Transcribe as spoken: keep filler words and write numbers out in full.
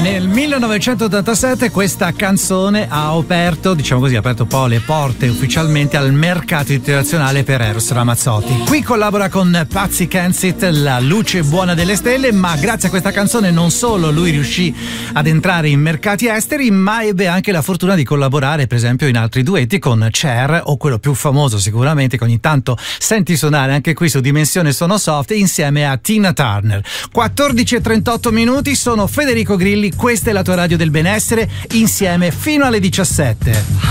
Nel millenovecentottantasette questa canzone ha aperto, diciamo così, ha aperto un po' le porte ufficialmente al mercato internazionale per Eros Ramazzotti. Qui collabora con Patsy Kensit, La luce buona delle stelle, ma grazie a questa canzone non solo lui riuscì ad entrare in mercati esteri, ma ebbe anche la fortuna di collaborare per esempio in altri duetti con Cher, o quello più famoso sicuramente che ogni tanto senti suonare anche qui su Dimensione Sono Soft, insieme a Tina Turner. quattordici e trentotto minuti, sono Federico Grilli, questa è la tua radio del benessere, insieme fino alle diciassette.